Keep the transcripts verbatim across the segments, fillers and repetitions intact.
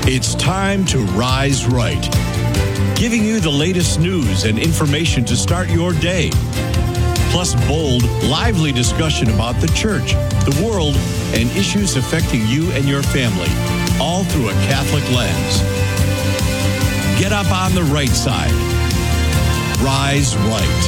It's time to Rise Right, giving you the latest news and information to start your day. Plus bold, lively discussion about the church, the world, and issues affecting you and your family, all through a Catholic lens. Get up on the right side. Rise Right.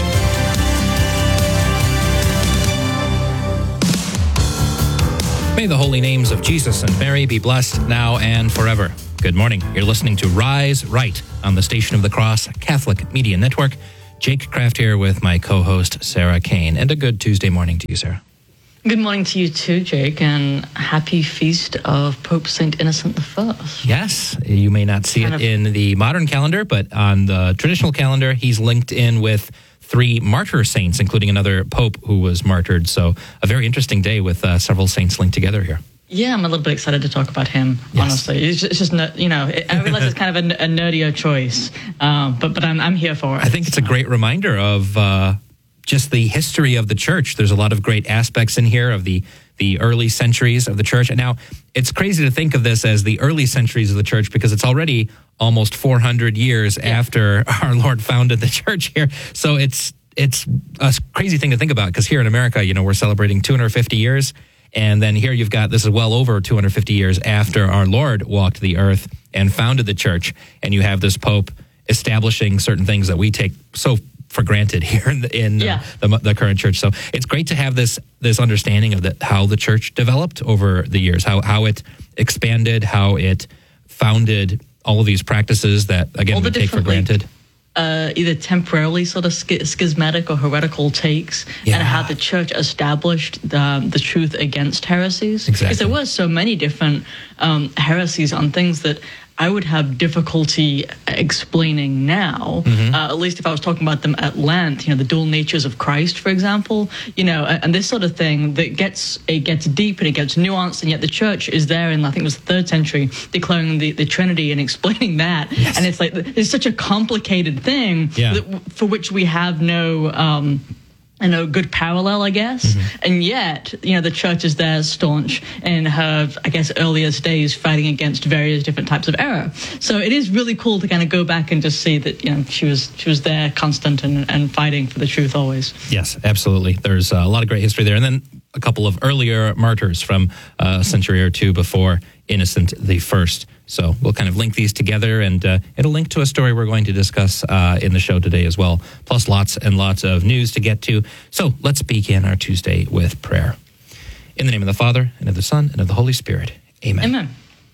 May the holy names of Jesus and Mary be blessed now and forever. Good morning. You're listening to Rise Right on the Station of the Cross Catholic Media Network. Jake Kraft here with my co-host, Sarah Kane. And a good Tuesday morning to you, Sarah. Good morning to you too, Jake, and happy feast of Pope Saint Innocent the First. Yes, you may not see kind it of... in the modern calendar, but on the traditional calendar, he's linked in with three martyr saints, including another pope who was martyred. So a very interesting day with uh, several saints linked together here. Yeah, I'm a little bit excited to talk about him, yes. honestly. It's just, it's just, you know, I realize it's kind of a, a nerdier choice, um, but but I'm, I'm here for it. I think it's a great reminder of uh, just the history of the church. There's a lot of great aspects in here of the, the early centuries of the church. And now, it's crazy to think of this as the early centuries of the church because it's already almost four hundred years yeah. after our Lord founded the church here. So it's it's a crazy thing to think about because here in America, you know, we're celebrating two hundred fifty years. And then here you've got, this is well over two hundred fifty years after our Lord walked the earth and founded the church. And you have this Pope establishing certain things that we take so for granted here in, the, in yeah. uh, the, the current church. So it's great to have this this understanding of the, how the church developed over the years, how, how it expanded, how it founded all of these practices that, again, we take for granted. Uh, either temporarily sort of sch- schismatic or heretical takes, yeah. and how the church established the, the truth against heresies. Exactly. Because there were so many different um, heresies on things that I would have difficulty explaining now, mm-hmm. uh, at least if I was talking about them at length, you know, the dual natures of Christ, for example, you know, and this sort of thing that gets, it gets deep and it gets nuanced, and yet the church is there in, I think it was the third century, declaring the, the Trinity and explaining that. Yes. And it's like, it's such a complicated thing yeah. that, for which we have no... Um, I know, good parallel, I guess. Mm-hmm. And yet, you know, the church is there staunch in her, I guess, earliest days fighting against various different types of error. So it is really cool to kind of go back and just see that, you know, she was she was there constant and, and fighting for the truth always. Yes, absolutely. There's a lot of great history there. And then a couple of earlier martyrs from a century or two before Innocent the First. So we'll kind of link these together, and uh, it'll link to a story we're going to discuss uh, in the show today as well, plus lots and lots of news to get to. So let's begin our Tuesday with prayer. In the name of the Father, and of the Son, and of the Holy Spirit. Amen. Amen.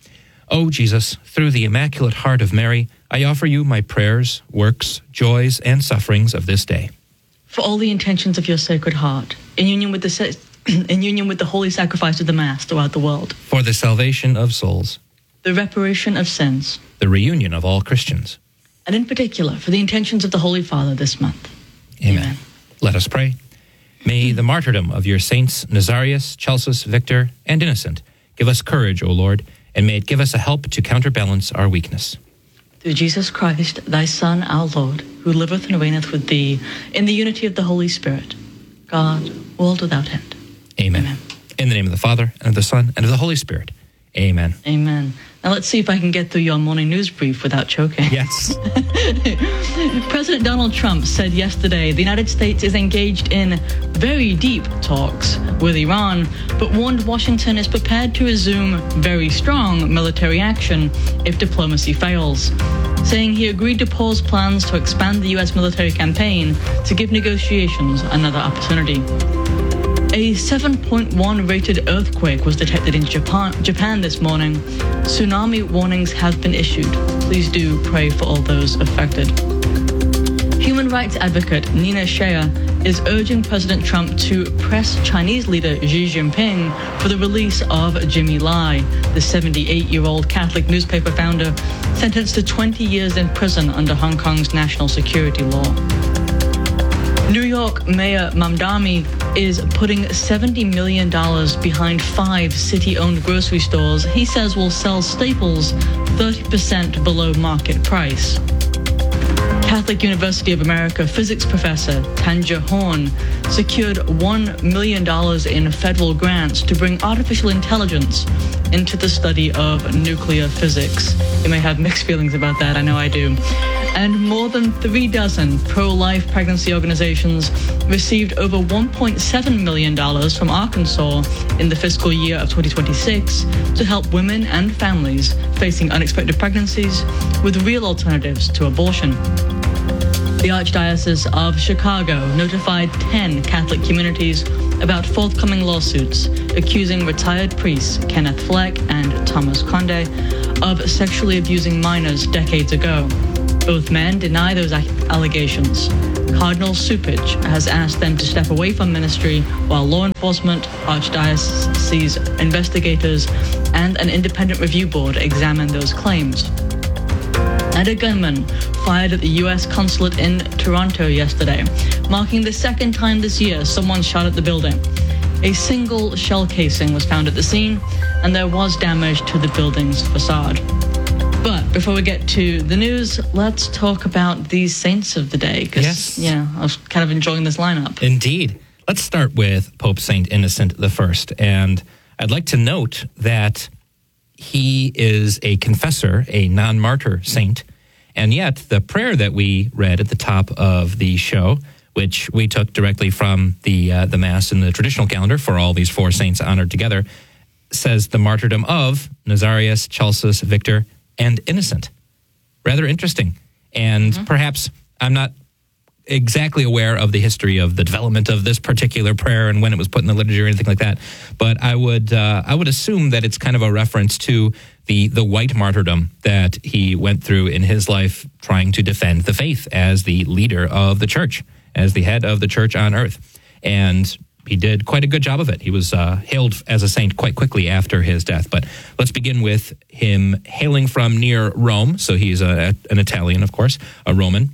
O Jesus, through the Immaculate Heart of Mary, I offer you my prayers, works, joys, and sufferings of this day. For all the intentions of your Sacred Heart, in union with the in union with the holy sacrifice of the Mass throughout the world. For the salvation of souls. The reparation of sins. The reunion of all Christians. And in particular, for the intentions of the Holy Father this month. Amen. Amen. Let us pray. May the martyrdom of your saints, Nazarius, Celsus, Victor, and Innocent, give us courage, O Lord, and may it give us a help to counterbalance our weakness. Through Jesus Christ, thy Son, our Lord, who liveth and reigneth with thee, in the unity of the Holy Spirit, God, world without end. Amen. Amen. In the name of the Father, and of the Son, and of the Holy Spirit. Amen. Amen. Now let's see if I can get through your morning news brief without choking. Yes. President Donald Trump said yesterday the United States is engaged in very deep talks with Iran, but warned Washington is prepared to resume very strong military action if diplomacy fails, saying he agreed to pause plans to expand the U S military campaign to give negotiations another opportunity. A seven point one rated earthquake was detected in Japan, Japan this morning. Tsunami warnings have been issued. Please do pray for all those affected. Human rights advocate Nina Shea is urging President Trump to press Chinese leader Xi Jinping for the release of Jimmy Lai, the seventy-eight-year-old Catholic newspaper founder sentenced to twenty years in prison under Hong Kong's national security law. New York Mayor Mamdani is putting seventy million dollars behind five city-owned grocery stores he says will sell staples thirty percent below market price. Catholic University of America physics professor Tanja Horn secured one million dollars in federal grants to bring artificial intelligence into the study of nuclear physics. You may have mixed feelings about that, I know I do. And more than three dozen pro-life pregnancy organizations received over one point seven million dollars from Arkansas in the fiscal year of twenty twenty-six to help women and families facing unexpected pregnancies with real alternatives to abortion. The Archdiocese of Chicago notified ten Catholic communities about forthcoming lawsuits accusing retired priests Kenneth Fleck and Thomas Conde of sexually abusing minors decades ago. Both men deny those allegations. Cardinal Cupich has asked them to step away from ministry while law enforcement, archdiocese investigators, and an independent review board examine those claims. And a gunman fired at the U S consulate in Toronto yesterday, marking the second time this year someone shot at the building. A single shell casing was found at the scene, and there was damage to the building's facade. But before we get to the news, let's talk about these saints of the day. Yes. Yeah, I was kind of enjoying this lineup. Indeed. Let's start with Pope Saint Innocent the First. And I'd like to note that he is a confessor, a non-martyr saint. And yet the prayer that we read at the top of the show, which we took directly from the uh, the Mass in the traditional calendar for all these four saints honored together, says the martyrdom of Nazarius, Celsus, Victor, and Innocent. Rather interesting. And mm-hmm. perhaps I'm not exactly aware of the history of the development of this particular prayer and when it was put in the liturgy or anything like that, but I would uh, I would assume that it's kind of a reference to the the white martyrdom that he went through in his life trying to defend the faith as the leader of the church, as the head of the church on earth. And he did quite a good job of it. He was uh, hailed as a saint quite quickly after his death. But let's begin with him hailing from near Rome. So he's a, an Italian, of course, a Roman.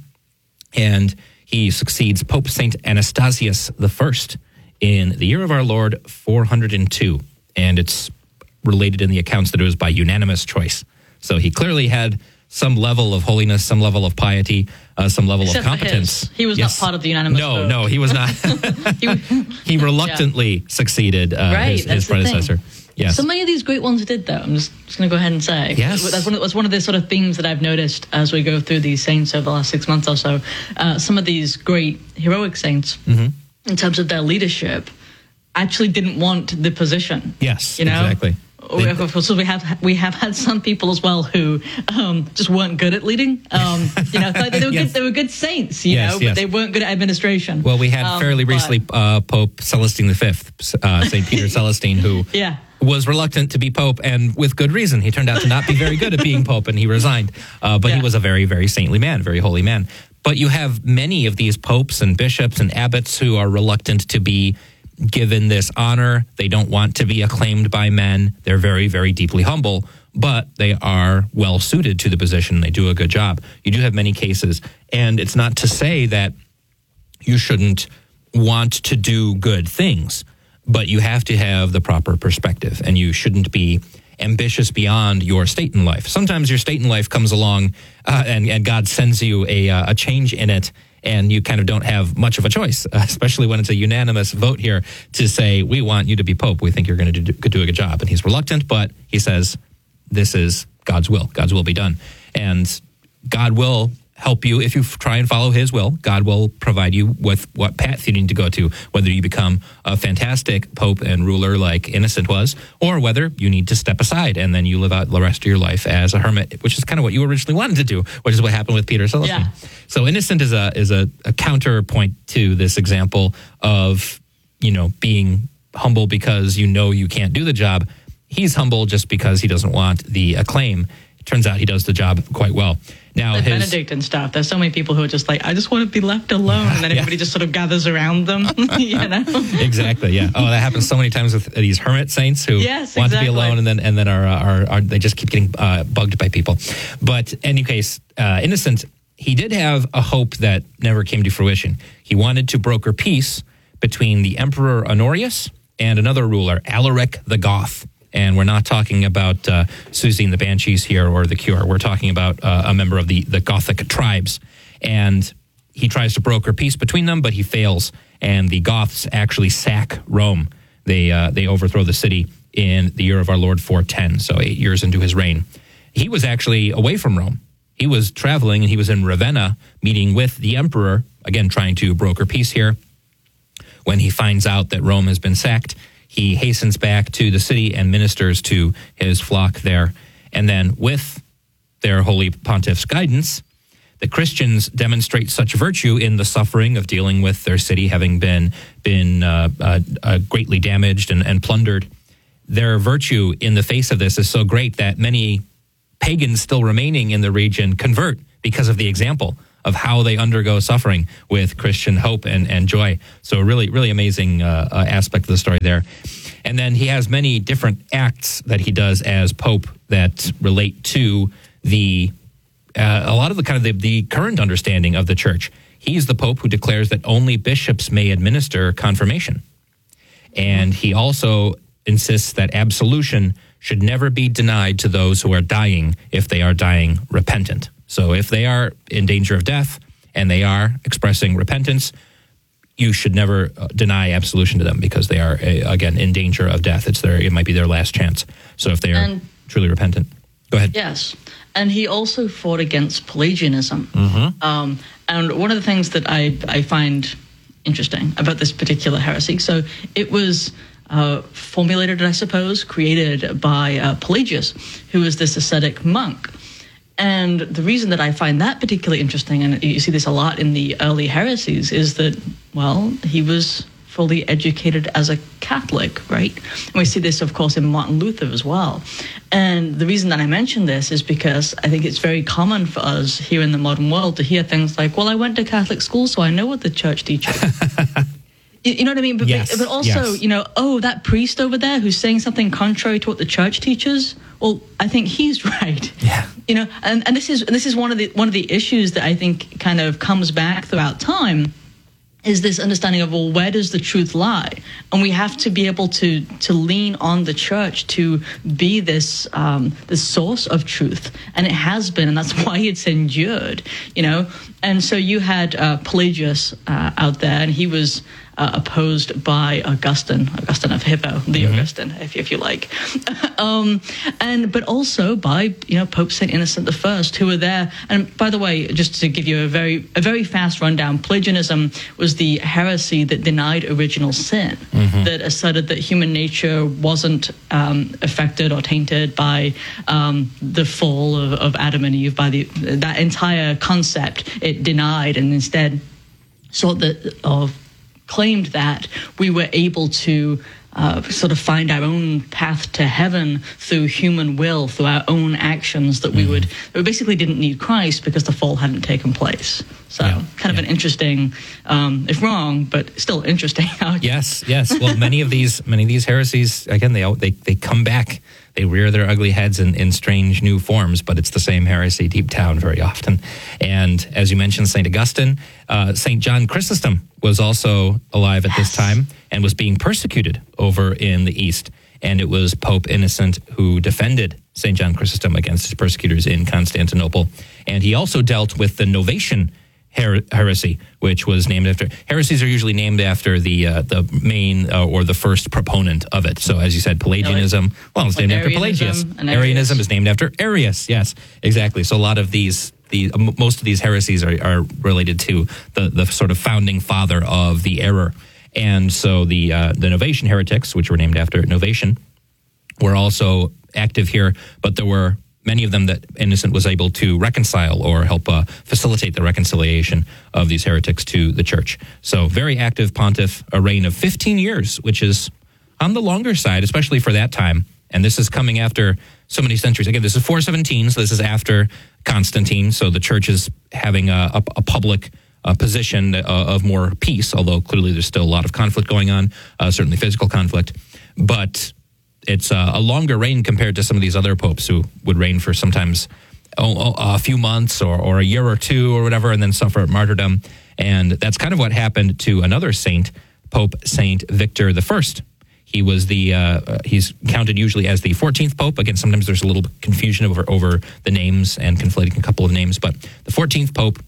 And he succeeds Pope Saint Anastasius the First in the year of our Lord four hundred two. And it's related in the accounts that it was by unanimous choice. So he clearly had some level of holiness, some level of piety, uh, some level Except of competence. He was yes. not part of the unanimous No, vote. no, he was not. he, he reluctantly yeah. succeeded uh, right, his, his the predecessor. Thing. Yes. So many of these great ones did, though. I'm just, just going to go ahead and say. Yes. That's one, of, that's one of the sort of themes that I've noticed as we go through these saints over the last six months or so. Uh, some of these great heroic saints, mm-hmm. in terms of their leadership, actually didn't want the position. Yes, you know? exactly. We, so we have we have had some people as well who um, just weren't good at leading. Um, you know, like they were yes. good. They were good saints, you yes, know, yes. but they weren't good at administration. Well, we had um, fairly but, recently uh, Pope Celestine the Fifth, uh, Saint Peter Celestine, who yeah. was reluctant to be pope, and with good reason. He turned out to not be very good at being pope, and he resigned. Uh, but yeah. he was a very, very saintly man, very holy man. But you have many of these popes and bishops and abbots who are reluctant to be given this honor. They don't want to be acclaimed by men. They're very, very deeply humble, but they are well suited to the position. They do a good job. You do have many cases, and it's not to say that you shouldn't want to do good things, but you have to have the proper perspective, and you shouldn't be ambitious beyond your state in life. Sometimes your state in life comes along uh, and, and God sends you a, uh, a change in it, and you kind of don't have much of a choice, especially when it's a unanimous vote here to say, we want you to be pope. We think you're going to do, do a good job. And he's reluctant, but he says, this is God's will. God's will be done. And God will help you if you try and follow his will. God will provide you with what path you need to go to, whether you become a fantastic pope and ruler like Innocent was, or whether you need to step aside and then you live out the rest of your life as a hermit, which is kind of what you originally wanted to do, which is what happened with Peter Celestine. Yeah. So Innocent is a is a, a counterpoint to this example of, you know, being humble because you know you can't do the job. He's humble just because he doesn't want the acclaim. It turns out he does the job quite well. Now, like his, Benedict and stuff. There's so many people who are just like, I just want to be left alone, yeah, and then everybody yeah. just sort of gathers around them. You know? Exactly. Yeah. Oh, that happens so many times with these hermit saints who yes, want exactly. to be alone, and then and then are are, are they just keep getting uh, bugged by people. But in any case, uh, Innocent, he did have a hope that never came to fruition. He wanted to broker peace between the Emperor Honorius and another ruler, Alaric the Goth. And we're not talking about uh, Susie and the Banshees here or The Cure. We're talking about uh, a member of the, the Gothic tribes. And he tries to broker peace between them, but he fails. And the Goths actually sack Rome. They uh, they overthrow the city in the year of our Lord four ten, so eight years into his reign. He was actually away from Rome. He was traveling, and he was in Ravenna meeting with the emperor, again, trying to broker peace here. When he finds out that Rome has been sacked, he hastens back to the city and ministers to his flock there. And then with their holy pontiff's guidance, the Christians demonstrate such virtue in the suffering of dealing with their city having been been uh, uh, uh, greatly damaged and, and plundered. Their virtue in the face of this is so great that many pagans still remaining in the region convert because of the example of how they undergo suffering with Christian hope and, and joy. So really, really amazing uh, uh, aspect of the story there. And then he has many different acts that he does as Pope that relate to the uh, a lot of the kind of the, the current understanding of the church. He's the Pope who declares that only bishops may administer confirmation. And he also insists that absolution should never be denied to those who are dying if they are dying repentant. So if they are in danger of death and they are expressing repentance, you should never deny absolution to them because they are, again, in danger of death. It's their, it might be their last chance. So if they are and, truly repentant. Go ahead. Yes. And he also fought against Pelagianism. Mm-hmm. Um, and one of the things that I, I find interesting about this particular heresy, so it was uh, formulated, I suppose, created by uh, Pelagius, who was this ascetic monk. And the reason that I find that particularly interesting, and you see this a lot in the early heresies, is that, well, he was fully educated as a Catholic, right? And we see this, of course, in Martin Luther as well. And the reason that I mention this is because I think it's very common for us here in the modern world to hear things like, well, I went to Catholic school, so I know what the church teaches. You know what I mean? But, yes, but also, yes. you know, oh, that priest over there who's saying something contrary to what the church teaches, well, I think he's right. Yeah. You know, and, and this is this is one of the one of the issues that I think kind of comes back throughout time, is this understanding of, well, where does the truth lie? And we have to be able to to lean on the church to be this um, this source of truth, and it has been, and that's why it's endured. You know, and so you had uh, Pelagius uh, out there, and he was Uh, opposed by Augustine, Augustine of Hippo, the mm-hmm. Augustine, if, if you like, um, and but also by you know Pope Saint Innocent the First, who were there. And by the way, just to give you a very a very fast rundown, Pelagianism was the heresy that denied original sin, mm-hmm. that asserted that human nature wasn't um, affected or tainted by um, the fall of, of Adam and Eve. By the that entire concept, it denied, and instead sought that of. claimed that we were able to uh, sort of find our own path to heaven through human will, through our own actions, that we mm-hmm. would we basically didn't need Christ because the fall hadn't taken place. So yeah, kind of yeah. an interesting, um, if wrong, but still interesting. yes, yes. Well, many of these many of these heresies, again, they they they come back. They rear their ugly heads in, in strange new forms, but it's the same heresy deep down very often. And as you mentioned, Saint Augustine, uh, Saint John Chrysostom was also alive at yes. this time and was being persecuted over in the East. And it was Pope Innocent who defended Saint John Chrysostom against his persecutors in Constantinople. And he also dealt with the Novatian Her- heresy, which was named after, heresies are usually named after the uh, the main uh, or the first proponent of it. So as you said, Pelagianism, well, it's named after Pelagius. Arianism is named after Arius. Yes, exactly. So a lot of these, the most of these heresies are, are related to the, the sort of founding father of the error. And so the uh, the Novatian heretics, which were named after Novatian, were also active here, but there were many of them that Innocent was able to reconcile or help uh, facilitate the reconciliation of these heretics to the church. So very active pontiff, a reign of fifteen years, which is on the longer side, especially for that time. And this is coming after so many centuries. Again, this is four seventeen, so this is after Constantine. So the church is having a, a, a public uh, position uh, of more peace, although clearly there's still a lot of conflict going on, uh, certainly physical conflict. But it's uh, a longer reign compared to some of these other popes who would reign for sometimes oh, oh, a few months or, or a year or two or whatever, and then suffer martyrdom. And that's kind of what happened to another saint, Pope Saint Victor the First. He was the uh, he's counted usually as the fourteenth pope. Again, sometimes there's a little confusion over over the names and conflating a couple of names, but the fourteenth pope.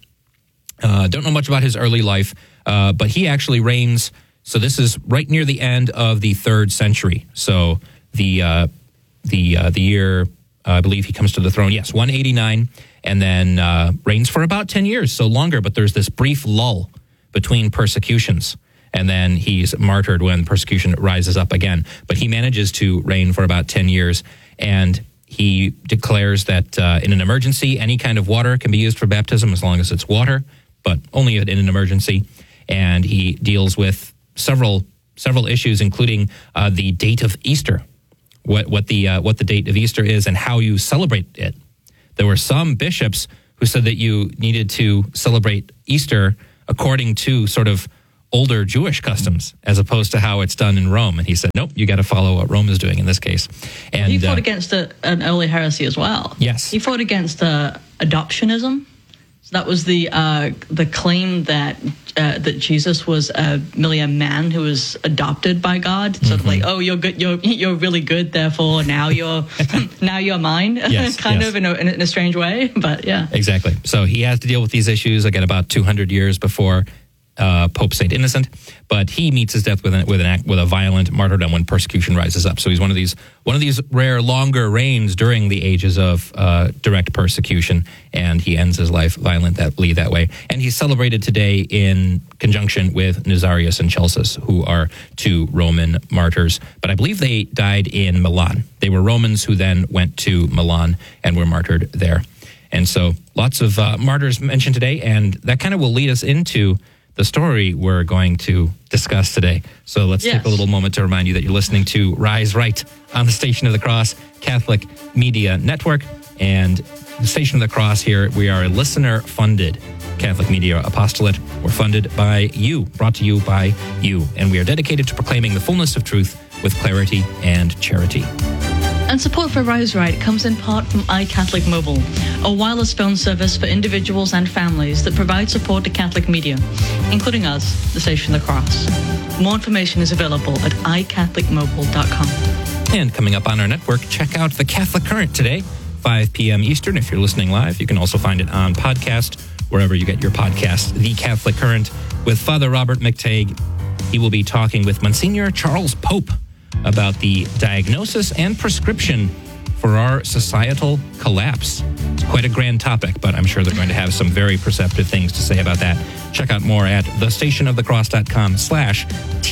Uh, don't know much about his early life, uh, but he actually reigns. So this is right near the end of the third century. So the uh, the uh, the year uh, I believe he comes to the throne. Yes, one eighty-nine, and then uh, reigns for about ten years, so longer. But there's this brief lull between persecutions. And then he's martyred when persecution rises up again. But he manages to reign for about ten years. And he declares that uh, in an emergency, any kind of water can be used for baptism as long as it's water, but only in an emergency. And he deals with several several issues, including uh, the date of Easter, what what the uh, what the date of Easter is and how you celebrate it. There were some bishops who said that you needed to celebrate Easter according to sort of older Jewish customs, as opposed to how it's done in Rome. And he said, nope, you got to follow what Rome is doing in this case. And he fought uh, against a, an early heresy as well. Yes. He fought against uh, adoptionism. So that was the uh, the claim that uh, that Jesus was uh, merely a man who was adopted by God. Sort mm-hmm. of like, oh, you're good, you're you're really good, therefore now you're now you're mine. Yes, kind yes. of in a, in a strange way, but yeah. Exactly. So he has to deal with these issues again about two hundred years before Uh, Pope Saint Innocent, but he meets his death with an with an act, with a violent martyrdom when persecution rises up. So he's one of these one of these rare longer reigns during the ages of uh, direct persecution, and he ends his life violently that way. And he's celebrated today in conjunction with Nazarius and Celsus, who are two Roman martyrs. But I believe they died in Milan. They were Romans who then went to Milan and were martyred there. And so lots of uh, martyrs mentioned today, and that kind of will lead us into the story we're going to discuss today. So let's yes. take a little moment to remind you that you're listening to Rise Right on the Station of the Cross Catholic Media Network. And the Station of the Cross here, we are a listener-funded Catholic media apostolate. We're funded by you, brought to you by you. And we are dedicated to proclaiming the fullness of truth with clarity and charity. And support for Rise Right comes in part from iCatholic Mobile, a wireless phone service for individuals and families that provide support to Catholic media, including us, the Station of the Cross. More information is available at i catholic mobile dot com. And coming up on our network, check out The Catholic Current today, five p.m. Eastern. If you're listening live, you can also find it on podcast, wherever you get your podcasts. The Catholic Current with Father Robert McTague. He will be talking with Monsignor Charles Pope about the diagnosis and prescription for our societal collapse. It's quite a grand topic, but I'm sure they're going to have some very perceptive things to say about that. Check out more at thestationofthecross.com slash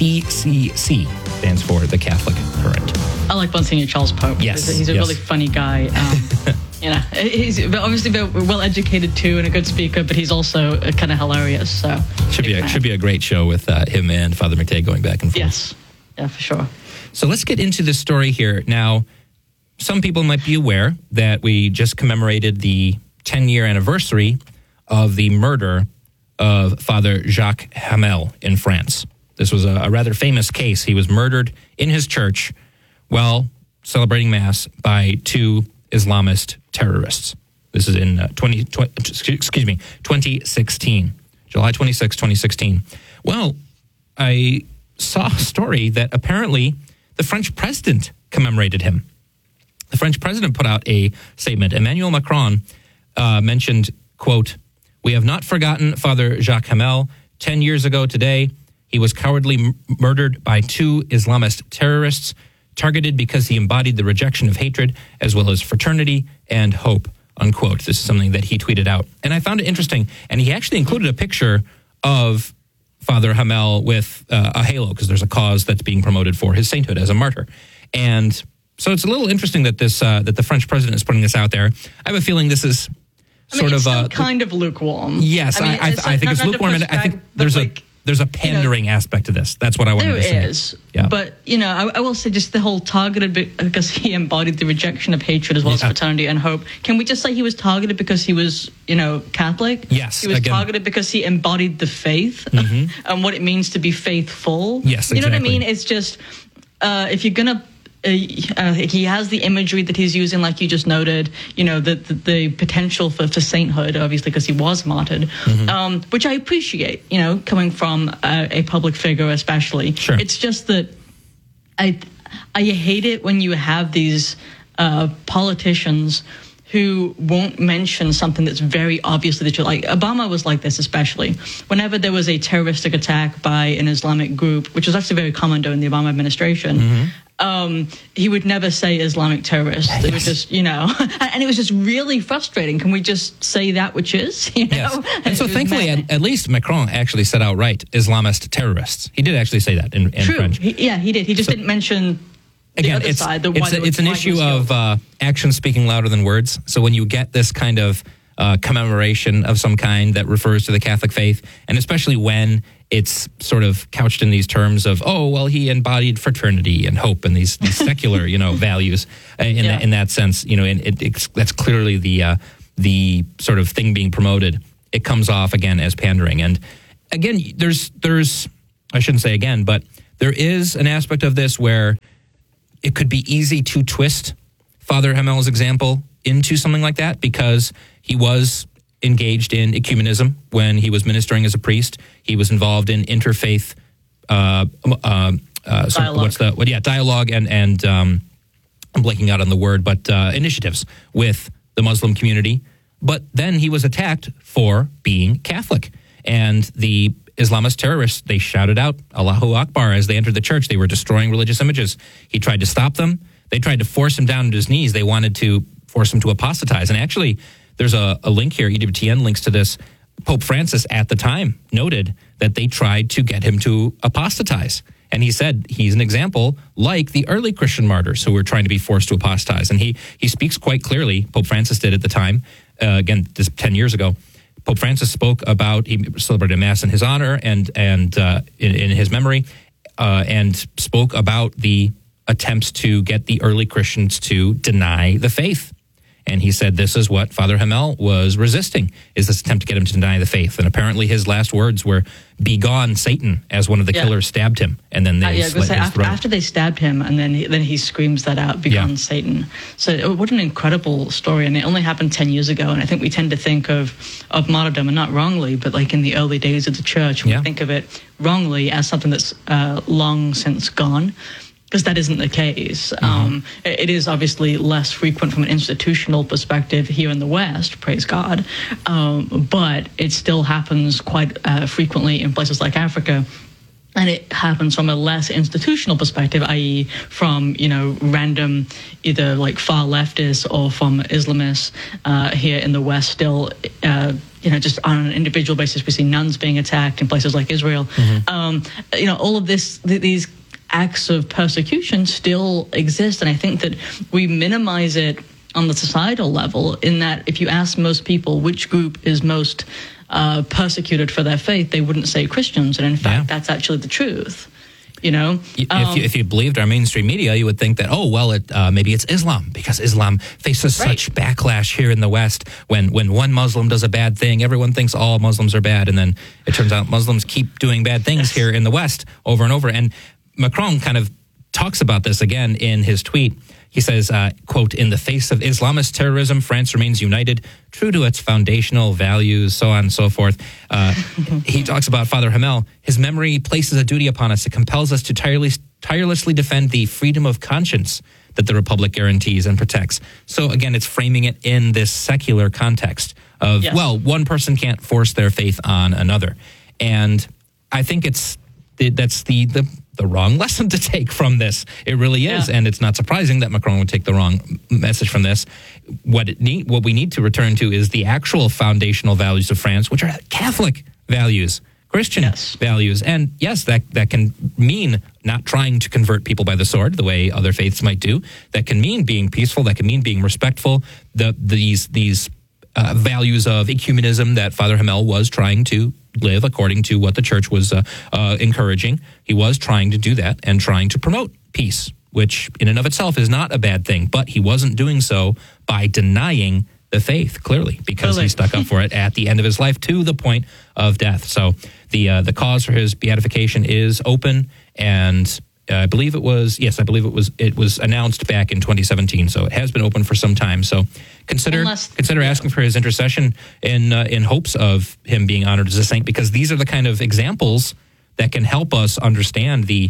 TCC. Stands for The Catholic Current. I like Monsignor Charles Pope. Yes. He's a, he's a yes. really funny guy. Um, you know, he's obviously very well-educated too and a good speaker, but he's also kind of hilarious. So Should be, a, should be a great show with uh, him and Father McTague going back and forth. Yes. Yeah, for sure. So let's get into this story here. Now, some people might be aware that we just commemorated the ten-year anniversary of the murder of Father Jacques Hamel in France. This was a, a rather famous case. He was murdered in his church while celebrating Mass by two Islamist terrorists. This is in uh, twenty, twenty, excuse me, twenty sixteen, July twenty-sixth, twenty sixteen. Well, I saw a story that apparently the French president commemorated him. The French president put out a statement. Emmanuel Macron uh, mentioned, quote, "We have not forgotten Father Jacques Hamel. Ten years ago today, he was cowardly m- murdered by two Islamist terrorists, targeted because he embodied the rejection of hatred as well as fraternity and hope," unquote. This is something that he tweeted out. And I found it interesting. And he actually included a picture of Father Hamel with uh, a halo, because there's a cause that's being promoted for his sainthood as a martyr. And so it's a little interesting that this uh, that the French president is putting this out there. I have a feeling this is sort I mean, of it's still uh, kind of lukewarm. Yes, I, I, mean, I, it's I like think not, it's not lukewarm, and I think back, there's like, a there's a pandering you know, aspect to this. That's what I wanted there to say. There is, yeah. But you know, I, I will say just the whole targeted because he embodied the rejection of hatred as well yeah. as fraternity and hope. Can we just say he was targeted because he was, you know, Catholic? Yes, he was again. targeted because he embodied the faith mm-hmm. and what it means to be faithful. Yes, exactly. You know what I mean? It's just uh, if you're gonna. Uh, uh, he has the imagery that he's using, like you just noted, you know, the the, the potential for, for sainthood, obviously, because he was martyred, mm-hmm. um, which I appreciate, you know, coming from a, a public figure especially. Sure. It's just that I I hate it when you have these uh, politicians who won't mention something that's very obviously the truth. Like Obama was like this, especially whenever there was a terroristic attack by an Islamic group, which was actually very common during the Obama administration. Mm-hmm. Um, he would never say Islamic terrorists. Yes. It was just, you know, and it was just really frustrating. Can we just say that which is, you know? Yes. And so thankfully, at, at least Macron actually said outright Islamist terrorists. He did actually say that in, in True. French. He, yeah, he did. He just so, didn't mention the again, other it's, side. The it's, a, it's an issue of uh, action speaking louder than words. So when you get this kind of uh, commemoration of some kind that refers to the Catholic faith, and especially when it's sort of couched in these terms of, oh, well, he embodied fraternity and hope and these, these secular, you know, values in, yeah. that, in that sense, you know, and it, it's, that's clearly the uh, the sort of thing being promoted. It comes off again as pandering. And again, there's, there's, I shouldn't say again, but there is an aspect of this where it could be easy to twist Father Hamel's example into something like that because he was engaged in ecumenism when he was ministering as a priest. He was involved in interfaith, uh, uh, uh, so what's the, what, yeah, dialogue and, and um, I'm blanking out on the word, but uh, initiatives with the Muslim community. But then he was attacked for being Catholic. And the Islamist terrorists, they shouted out Allahu Akbar as they entered the church. They were destroying religious images. He tried to stop them. They tried to force him down to his knees. They wanted to force him to apostatize. And actually, there's a, a link here. E W T N links to this. Pope Francis at the time noted that they tried to get him to apostatize. And he said he's an example like the early Christian martyrs who were trying to be forced to apostatize. And he he speaks quite clearly, Pope Francis did at the time, uh, again, this ten years ago. Pope Francis spoke about, he celebrated Mass in his honor and, and uh, in, in his memory, uh, and spoke about the attempts to get the early Christians to deny the faith. And he said this is what Father Hamel was resisting, is this attempt to get him to deny the faith. And apparently his last words were, "Begone, Satan," as one of the yeah. killers stabbed him. And then they uh, yeah, slit say, his after, throat. After they stabbed him, and then he, then he screams that out, "Begone, yeah. Satan." So what an incredible story. And it only happened ten years ago. And I think we tend to think of, of martyrdom, and not wrongly, but like in the early days of the church, we yeah. think of it wrongly as something that's uh, long since gone. Because that isn't the case. Mm-hmm. Um, it, it is obviously less frequent from an institutional perspective here in the West, praise God, um, but it still happens quite uh, frequently in places like Africa. And it happens from a less institutional perspective, that is from, you know, random either like far leftists or from Islamists uh, here in the West still, uh, you know, just on an individual basis. We see nuns being attacked in places like Israel. Mm-hmm. Um, you know, all of this, th- these acts of persecution still exist. And I think that we minimize it on the societal level in that if you ask most people which group is most uh, persecuted for their faith, they wouldn't say Christians. And in fact, yeah. that's actually the truth. You know, if, um, you, if you believed our mainstream media, you would think that, oh, well, it, uh, maybe it's Islam because Islam faces right. such backlash here in the West. When when one Muslim does a bad thing, everyone thinks all Muslims are bad. And then it turns out Muslims keep doing bad things yes. here in the West over and over. And Macron kind of talks about this again in his tweet. He says, uh, quote, "In the face of Islamist terrorism, France remains united, true to its foundational values," so on and so forth. Uh, he talks about Father Hamel. "His memory places a duty upon us. It compels us to tireless, tirelessly defend the freedom of conscience that the Republic guarantees and protects." So again, it's framing it in this secular context of, yes. well, one person can't force their faith on another. And I think it's that's the the the wrong lesson to take from this. It really is. Yeah. And it's not surprising that Macron would take the wrong message from this. What it need, what we need to return to is the actual foundational values of France, which are Catholic values, Christian yes. values. And yes, that, that can mean not trying to convert people by the sword the way other faiths might do. That can mean being peaceful. That can mean being respectful. The, these, these uh, values of ecumenism that Father Hamel was trying to live according to what the church was uh, uh, encouraging. He was trying to do that and trying to promote peace, which in and of itself is not a bad thing, but he wasn't doing so by denying the faith, clearly, because clearly. he stuck up for it at the end of his life to the point of death. So the uh, the cause for his beatification is open, and uh, I believe it was, yes, I believe it was it was announced back in twenty seventeen, so it has been open for some time. So consider Unless, consider yeah. asking for his intercession in uh, in hopes of him being honored as a saint, because these are the kind of examples that can help us understand the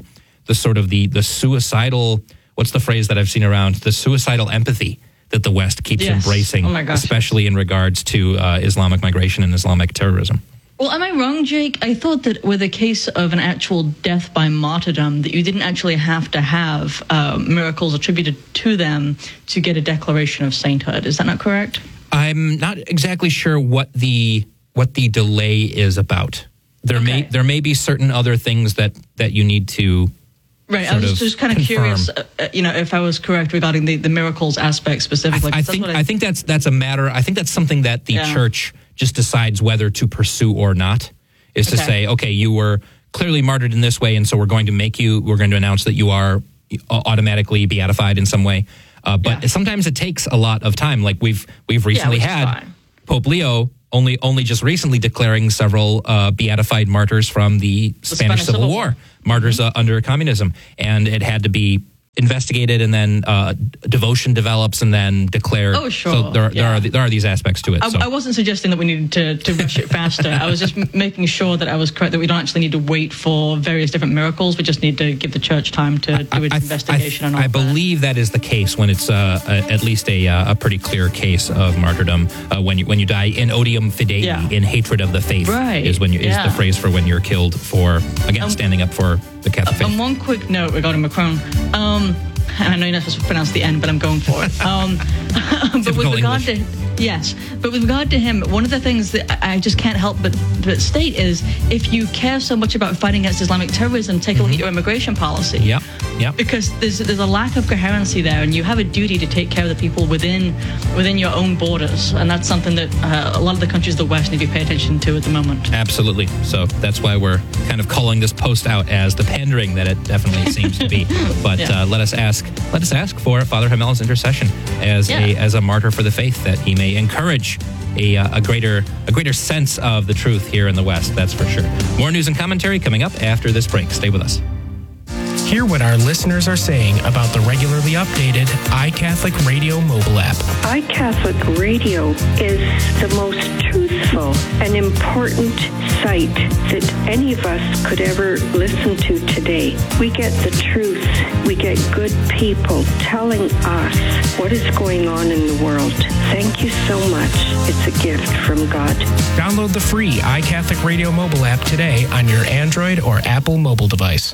the sort of the the suicidal, what's the phrase that I've seen around, the suicidal empathy that the West keeps yes. embracing, oh my gosh. especially in regards to uh, Islamic migration and Islamic terrorism. Well, am I wrong, Jake? I thought that with a case of an actual death by martyrdom, that you didn't actually have to have uh, miracles attributed to them to get a declaration of sainthood. Is that not correct? I'm not exactly sure what the what the delay is about. There Okay. may there may be certain other things that, that you need to Right, I sort was of just kind of confirm. curious, uh, uh, you know, if I was correct regarding the, the miracles aspect specifically. I, I because that's think what I think that's that's a matter. I think that's something that the Yeah. church just decides whether to pursue or not. Is to Okay. say, okay, you were clearly martyred in this way, and so we're going to make you. We're going to announce that you are automatically beatified in some way. Uh, but Yeah. sometimes it takes a lot of time. Like we've we've recently which is had fine. Pope Leo only only just recently declaring several uh, beatified martyrs from the, Spanish, Spanish Civil, Civil War, War. martyrs uh, under communism, and it had to be investigated, and then uh, devotion develops, and then declared. Oh, sure, So there, there yeah. are there are these aspects to it. I, so. I wasn't suggesting that we needed to, to rush it faster. I was just m- making sure that I was correct, that we don't actually need to wait for various different miracles. We just need to give the church time to do its I- I- investigation I, and all I that. believe that is the case when it's uh, a, at least a, uh, a pretty clear case of martyrdom. Uh, when you when you die in odium fidei, Yeah. in hatred of the faith, Right, is when you, is yeah. the phrase for when you're killed for again Um, standing up for the Catholic faith. And one quick note regarding Macron. Um, and I know you're not supposed to pronounce the N, but I'm going for it. Um, but with Typical regard English. to yes, but with regard to him, one of the things that I I just can't help but, but state is, if you care so much about fighting against Islamic terrorism, take a look at your immigration policy. Yep, yep. Because there's there's a lack of coherency there, and you have a duty to take care of the people within within your own borders, and that's something that uh, a lot of the countries of the West need to pay attention to at the moment. Absolutely. So that's why we're kind of calling this post out as the pandering that it definitely seems to be. But Yeah. uh, let us ask, let us ask for Father Hamel's intercession as a Yeah. as a martyr for the faith, that he may encourage a uh, a greater a greater sense of the truth here in the West. That's for sure. More news and commentary coming up after this break. Stay with us. Hear what our listeners are saying about the regularly updated iCatholic Radio mobile app. iCatholic Radio is the most truthful and important site that any of us could ever listen to today. We get the truth. We get good people telling us what is going on in the world. Thank you so much. It's a gift from God. Download the free iCatholic Radio mobile app today on your Android or Apple mobile device.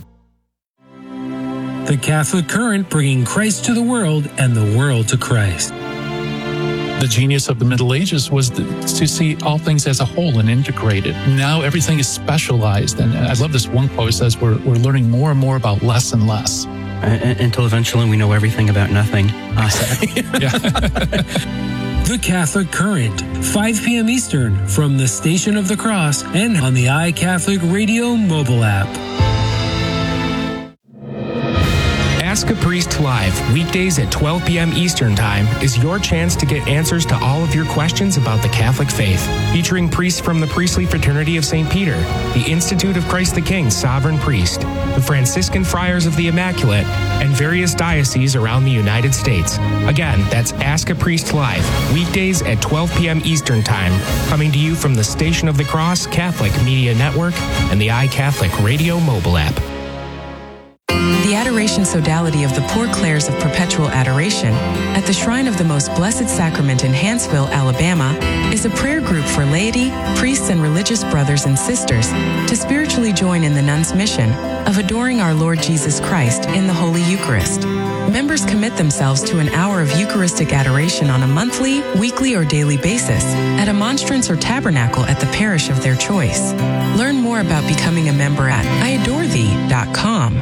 The Catholic Current, bringing Christ to the world and the world to Christ. The genius of the Middle Ages was the, to see all things as a whole and integrated. Now everything is specialized. And I love this one quote. It says we're, we're learning more and more about less and less. Uh, until eventually we know everything about nothing. Uh, The Catholic Current, five p.m. Eastern, from the Station of the Cross and on the iCatholic Radio mobile app. Ask a Priest Live, weekdays at twelve p.m. Eastern Time, is your chance to get answers to all of your questions about the Catholic faith. Featuring priests from the Priestly Fraternity of Saint Peter, the Institute of Christ the King Sovereign Priest, the Franciscan Friars of the Immaculate, and various dioceses around the United States. Again, that's Ask a Priest Live, weekdays at twelve p.m. Eastern Time, coming to you from the Station of the Cross Catholic Media Network and the iCatholic Radio mobile app. The Adoration Sodality of the Poor Clares of Perpetual Adoration at the Shrine of the Most Blessed Sacrament in Hanceville, Alabama, is a prayer group for laity, priests, and religious brothers and sisters to spiritually join in the nuns' mission of adoring our Lord Jesus Christ in the Holy Eucharist. Members commit themselves to an hour of Eucharistic adoration on a monthly, weekly, or daily basis at a monstrance or tabernacle at the parish of their choice. Learn more about becoming a member at I adore thee dot com.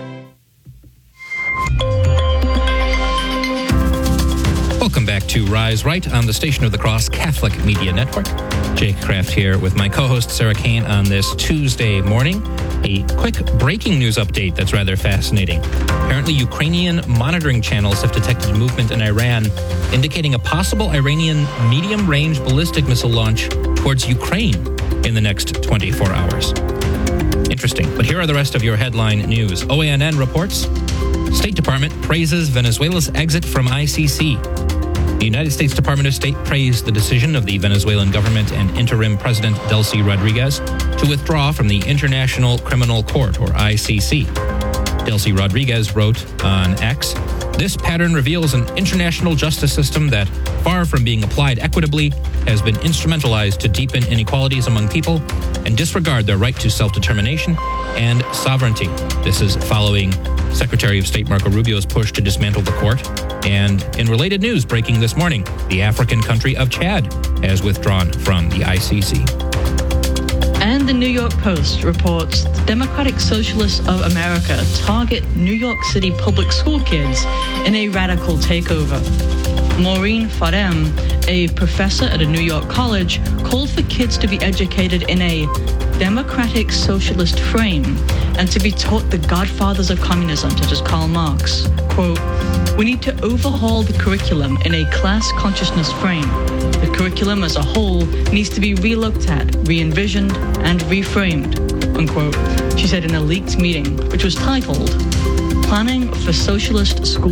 Welcome back to Rise Right on the Station of the Cross Catholic Media Network. Jake Kraft here with my co-host Sarah Kane on this Tuesday morning. A quick breaking news update that's rather fascinating. Apparently, Ukrainian monitoring channels have detected movement in Iran, indicating a possible Iranian medium-range ballistic missile launch towards Ukraine in the next twenty-four hours. Interesting. But here are the rest of your headline news. O A N N reports, State Department praises Venezuela's exit from I C C. The United States Department of State praised the decision of the Venezuelan government and interim President Delcy Rodriguez to withdraw from the International Criminal Court, or I C C. Delcy Rodriguez wrote on X, "This pattern reveals an international justice system that, far from being applied equitably, has been instrumentalized to deepen inequalities among people and disregard their right to self-determination and sovereignty." This is following Secretary of State Marco Rubio's push to dismantle the court. And in related news breaking this morning, the African country of Chad has withdrawn from the I C C. And the New York Post reports the Democratic Socialists of America target New York City public school kids in a radical takeover. Maureen Fadem, a professor at a New York college, called for kids to be educated in a democratic socialist frame and to be taught the godfathers of communism, such as Karl Marx. Quote, "We need to overhaul the curriculum in a class consciousness frame. The curriculum as a whole needs to be relooked at, re-envisioned, and reframed," unquote, she said in a leaked meeting, which was titled Planning for Socialist School